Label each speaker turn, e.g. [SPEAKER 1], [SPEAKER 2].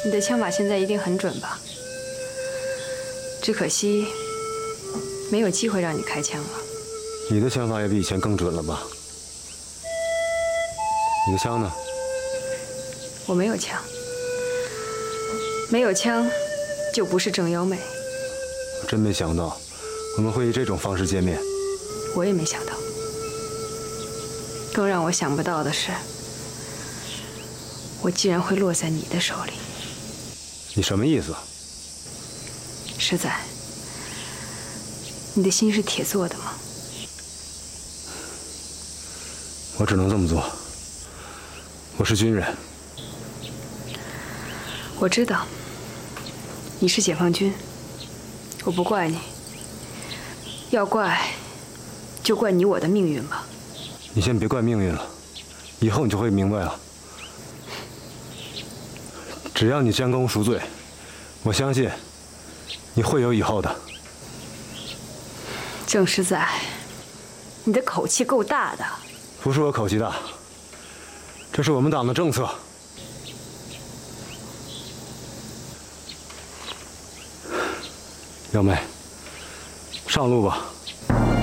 [SPEAKER 1] 你的枪法现在一定很准吧？只可惜没有机会让你开枪了。
[SPEAKER 2] 你的枪法也比以前更准了吧？你的枪呢？
[SPEAKER 1] 我没有枪，没有枪就不是正妖妹。
[SPEAKER 2] 我真没想到我们会以这种方式见面。
[SPEAKER 1] 我也没想到。更让我想不到的是，我竟然会落在你的手里。
[SPEAKER 2] 你什么意思？
[SPEAKER 1] 实在，你的心是铁做的吗？
[SPEAKER 2] 我只能这么做。我是军人。
[SPEAKER 1] 我知道，你是解放军，我不怪你。要怪，就怪你我的命运吧。
[SPEAKER 2] 你先别怪命运了，以后你就会明白了。只要你将功赎罪，我相信你会有以后的。
[SPEAKER 1] 郑师载，你的口气够大的。
[SPEAKER 2] 不是我口气大，这是我们党的政策。幺妹，上路吧。